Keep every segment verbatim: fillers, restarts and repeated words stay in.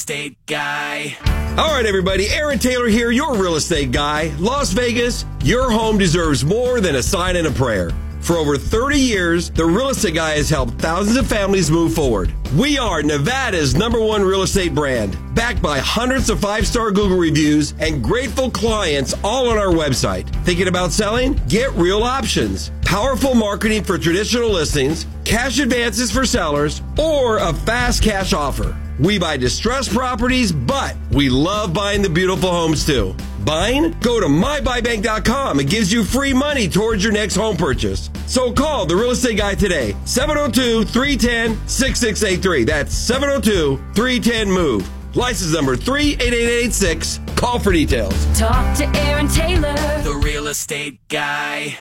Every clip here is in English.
estate guy. All right, everybody. Aaron Taylor here, your real estate guy. Las Vegas, your home deserves more than a sign and a prayer. For over thirty years, the Real Estate Guy has helped thousands of families move forward. We are Nevada's number one real estate brand, backed by hundreds of five-star Google reviews and grateful clients all on our website. Thinking about selling? Get real options. Powerful marketing for traditional listings, cash advances for sellers, or a fast cash offer. We buy distressed properties, but we love buying the beautiful homes too. Buying? Go to my buy bank dot com. It gives you free money towards your next home purchase. So call the Real Estate Guy today, seven oh two, three one zero, six six eight three. That's seven oh two, three one zero, MOVE. License number three eight eight eight six. Call for details. Talk to Aaron Taylor, the Real Estate Guy.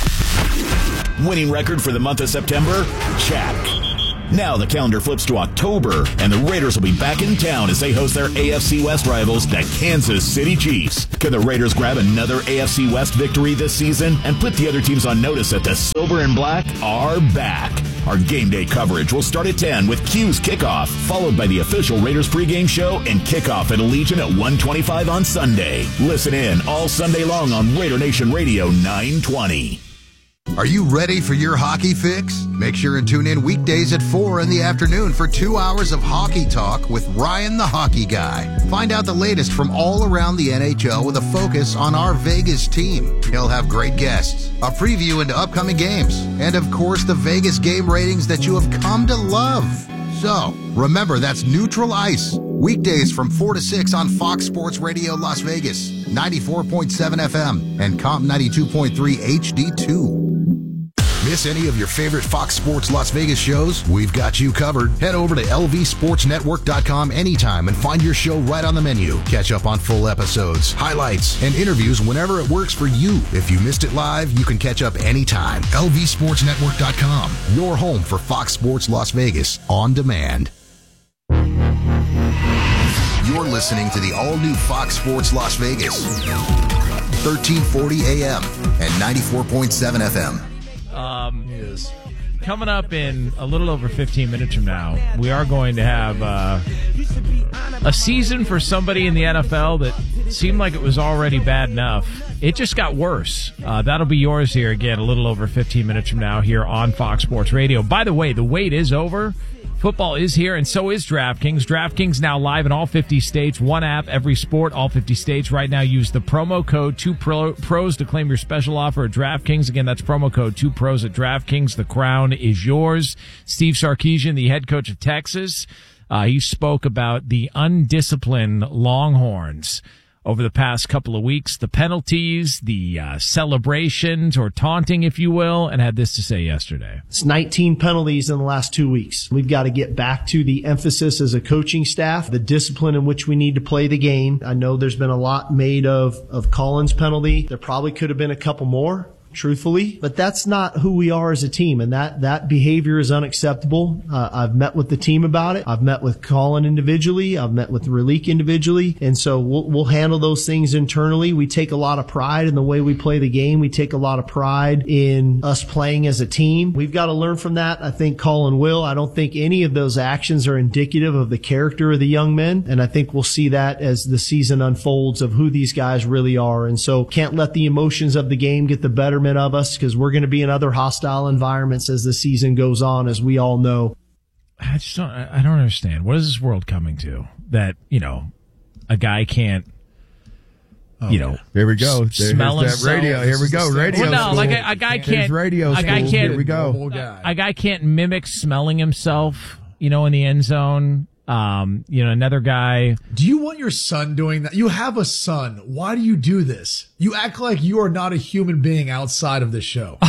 Winning record for the month of September? Check. Now the calendar flips to October, and the Raiders will be back in town as they host their A F C West rivals, the Kansas City Chiefs. Can the Raiders grab another A F C West victory this season and put the other teams on notice that the Silver and Black are back? Our game day coverage will start at ten with Q's kickoff, followed by the official Raiders pregame show and kickoff at Allegiant at one twenty-five on Sunday. Listen in all Sunday long on Raider Nation Radio nine twenty. Are you ready for your hockey fix? Make sure and tune in weekdays at four in the afternoon for two hours of hockey talk with Ryan the Hockey Guy. Find out the latest from all around the N H L with a focus on our Vegas team. He'll have great guests, a preview into upcoming games, and of course the Vegas game ratings that you have come to love. So, remember, that's Neutral Ice. Weekdays from four to six on Fox Sports Radio Las Vegas, ninety-four point seven F M, and Comp ninety-two point three H D two. Miss any of your favorite Fox Sports Las Vegas shows? We've got you covered. Head over to L V sports network dot com anytime and find your show right on the menu. Catch up on full episodes, highlights, and interviews whenever it works for you. If you missed it live, you can catch up anytime. L V sports network dot com, your home for Fox Sports Las Vegas on demand. You're listening to the all-new Fox Sports Las Vegas, thirteen forty A M and ninety-four point seven F M. Um, is coming up in a little over fifteen minutes from now, we are going to have uh, a season for somebody in the N F L that seemed like it was already bad enough. It just got worse. Uh, that'll be yours here again a little over fifteen minutes from now here on Fox Sports Radio. By the way, the wait is over. Football is here, and so is DraftKings. DraftKings now live in all fifty states. One app, every sport, all fifty states. Right now, use the promo code two pros to claim your special offer at DraftKings. Again, that's promo code two pros at DraftKings. The crown is yours. Steve Sarkisian, the head coach of Texas, uh, he spoke about the undisciplined Longhorns over the past couple of weeks, the penalties, the uh, celebrations or taunting, if you will, and had this to say yesterday. It's nineteen penalties in the last two weeks. We've got to get back to the emphasis as a coaching staff, the discipline in which we need to play the game. I know there's been a lot made of, of Collins' penalty. There probably could have been a couple more, truthfully, but that's not who we are as a team, and that that behavior is unacceptable. Uh, I've met with the team about it. I've met with Colin individually. I've met with Ralik individually, and so we'll, we'll handle those things internally. We take a lot of pride in the way we play the game. We take a lot of pride in us playing as a team. We've got to learn from that. I think Colin will. I don't think any of those actions are indicative of the character of the young men, and I think we'll see that as the season unfolds of who these guys really are. And so can't let the emotions of the game get the betterment of us, because we're going to be in other hostile environments as the season goes on, as we all know. I just don't, I don't understand. What is this world coming to? That, you know, a guy can't, oh, you know, here we go. S- smell that radio. Here we go. Radio. Well, no, school. like a, a guy can't. There's radio. A guy school. can't. Here we go. A, a guy can't mimic smelling himself, you know, in the end zone. Um, you know, another guy. Do you want your son doing that? You have a son. Why do you do this? You act like you are not a human being outside of this show.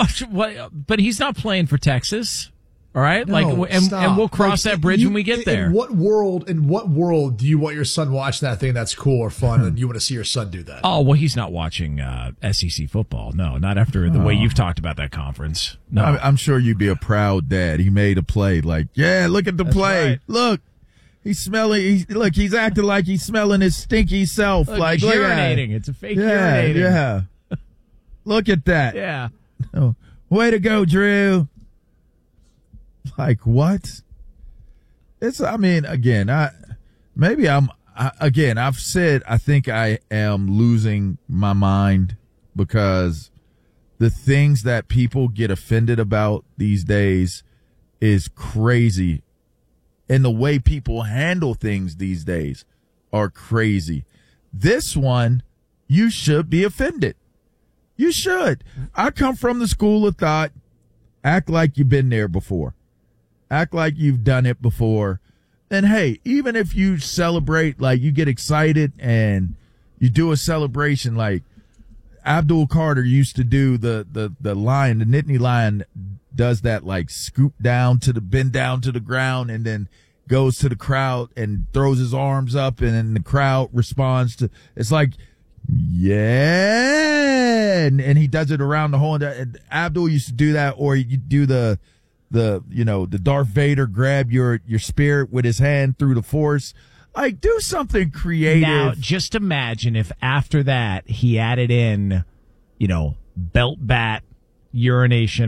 But he's not playing for Texas. All right, no, like, and, and we'll cross like, that bridge you, when we get there. In what world? In what world do you want your son watching that thing that's cool or fun, and you want to see your son do that? Oh well, he's not watching uh, S E C football. No, not after the oh. way you've talked about that conference. No, I'm sure you'd be a proud dad. He made a play. Like, yeah, look at the that's play. Right. Look. He's smelling. He's, look, he's acting like he's smelling his stinky self. Look, like he's look urinating. At it's a fake yeah, urinating. Yeah. Look at that. Yeah. Oh, way to go, Drew. Like what? It's. I mean, again, I. maybe I'm, I, again, I've said I think I am losing my mind because the things that people get offended about these days is crazy. And the way people handle things these days are crazy. This one, you should be offended. You should. I come from the school of thought, act like you've been there before. Act like you've done it before. And hey, even if you celebrate, like you get excited and you do a celebration like Abdul Carter used to do, the, the, the lion, the Nittany Lion does that, like scoop down to the, bend down to the ground and then goes to the crowd and throws his arms up and then the crowd responds to, it's like, yeah. And, and he does it around the whole, and Abdul used to do that, or you do the, the, you know, the Darth Vader grab your, your spirit with his hand through the force. Like, do something creative. Now, just imagine if after that he added in, you know, belt bat, urination,